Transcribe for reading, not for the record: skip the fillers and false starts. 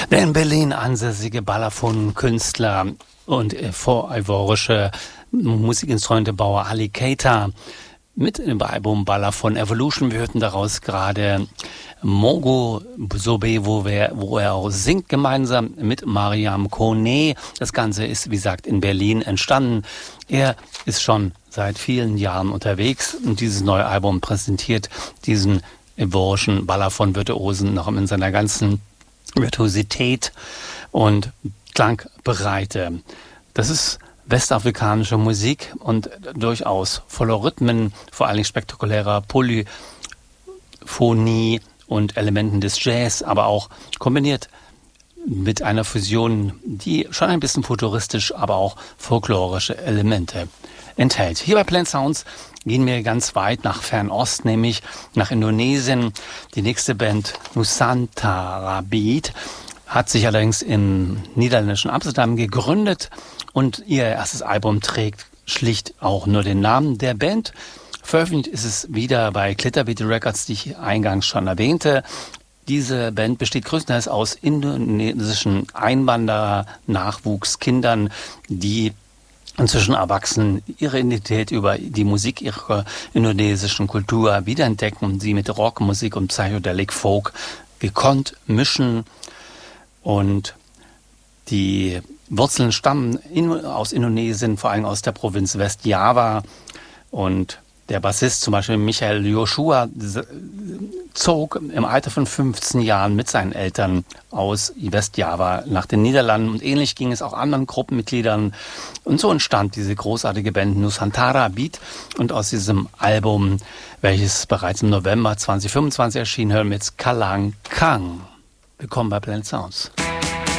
Der in Berlin ansässige Balafon-Künstler und vorivorische Musikinstrumentebauer Ali Keita mit dem Album Balafon Evolution. Wir hörten daraus gerade Mogo Sobe, wo er auch singt, gemeinsam mit Mariam Kone. Das Ganze ist, wie gesagt, in Berlin entstanden. Er ist schon seit vielen Jahren unterwegs und dieses neue Album präsentiert diesen ivorischen Balafon-Virtuosen noch in seiner ganzen Virtuosität und Klangbreite. Das ist westafrikanische Musik und durchaus voller Rhythmen, vor allem spektakulärer Polyphonie und Elementen des Jazz, aber auch kombiniert mit einer Fusion, die schon ein bisschen futuristisch, aber auch folklorische Elemente enthält. Hier bei Planet Sounds gehen wir ganz weit nach Fernost, nämlich nach Indonesien. Die nächste Band, Nusantara Beat, hat sich allerdings im niederländischen Amsterdam gegründet und ihr erstes Album trägt schlicht auch nur den Namen der Band. Veröffentlicht ist es wieder bei Glitterbeat Records, die ich eingangs schon erwähnte. Diese Band besteht größtenteils aus indonesischen Einwanderer-Nachwuchskindern, die inzwischen erwachsen ihre Identität über die Musik ihrer indonesischen Kultur wiederentdecken und sie mit Rockmusik und Psychedelic Folk gekonnt mischen. Und die Wurzeln stammen aus Indonesien, vor allem aus der Provinz Westjava. Und der Bassist, zum Beispiel Michael Joshua, zog im Alter von 15 Jahren mit seinen Eltern aus Westjava nach den Niederlanden. Und ähnlich ging es auch anderen Gruppenmitgliedern. Und so entstand diese großartige Band Nusantara Beat. Und aus diesem Album, welches bereits im November 2025 erschien, hören wir jetzt Kalang Kang. Willkommen bei Planet Sounds.